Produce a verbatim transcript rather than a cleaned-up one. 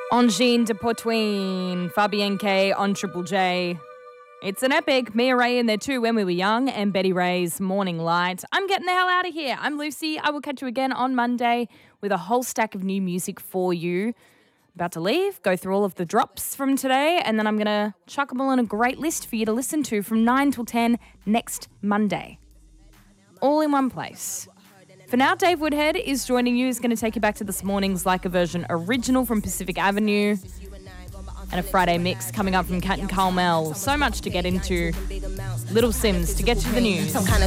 Angine de Portween, Fabienne K on Triple J. It's an epic. Mia Ray in there too, When We Were Young, and Betty Ray's Morning Light. I'm getting the hell out of here. I'm Lucy. I will catch you again on Monday with a whole stack of new music for you. About to leave, go through all of the drops from today, and then I'm going to chuck them all in a great list for you to listen to from nine till ten next Monday. All in one place. For now, Dave Woodhead is joining you. He's going to take you back to this morning's Like a Version original from Pacific Avenue. And a Friday mix coming up from Cat and Carmel. So much to get into. Little Sims to get to the news. Some kind of